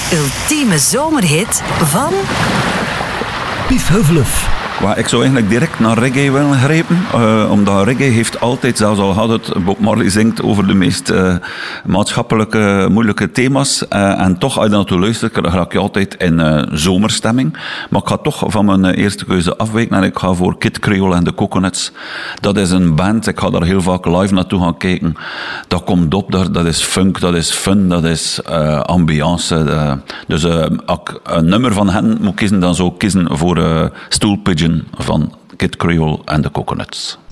ultieme zomerhit van Pief Heuveluf. Maar ik zou eigenlijk direct naar reggae willen grijpen, omdat reggae heeft altijd, zelfs al had het, Bob Marley zingt over de meest maatschappelijke, moeilijke thema's, en toch, als je naartoe luistert, raak je altijd in zomerstemming. Maar ik ga toch van mijn eerste keuze afwijken en ik ga voor Kid Creole en de Coconuts. Dat is een band, ik ga daar heel vaak live naartoe gaan kijken. Dat komt op, dat is funk, dat is fun, dat is ambiance. Dus als ik een nummer van hen moet kiezen, dan zou ik kiezen voor Stool Pigeon van Kid Creole en de Coconuts.